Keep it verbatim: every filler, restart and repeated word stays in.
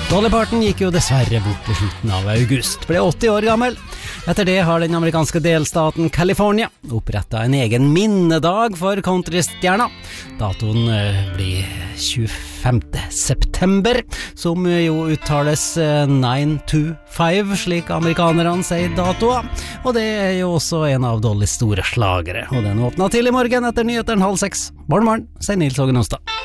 Dolly Parton gikk jo dessverre bort til slutten av august, ble åtti år gammel. Etter det har den amerikanske delstaten California opprettet en egen minnedag for countrystjerna. Datoen blir tjuefemte september, som jo uttales nine two five, slik amerikanerne sier datoa. Og det er jo også en av Dollys store slagere, og den åpnet til i morgen etter nyheteren halv seks. Morgen, morgen, sier Nils Ågen Onsdag.